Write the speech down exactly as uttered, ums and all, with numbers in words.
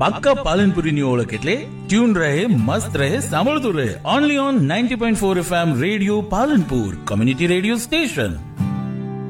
પાક્કા પાલનપુરીની ઓળખ એટલે ટ્યુન રહે, મસ્ત રહે, સાંભળતું રહે. Only on ninety point four FM radio Palanpur, community radio station.